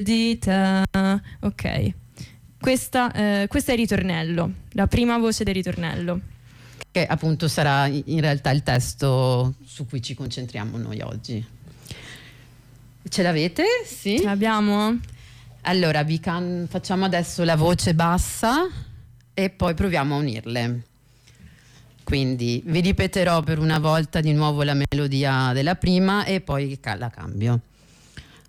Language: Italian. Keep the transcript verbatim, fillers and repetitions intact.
dita. Ok, questa, eh, questo è il ritornello, la prima voce del ritornello, che appunto sarà in realtà il testo su cui ci concentriamo noi oggi. Ce l'avete? Sì? ce l'abbiamo? Allora vi can- facciamo adesso la voce bassa e poi proviamo a unirle. Quindi vi ripeterò per una volta di nuovo la melodia della prima e poi ca- la cambio.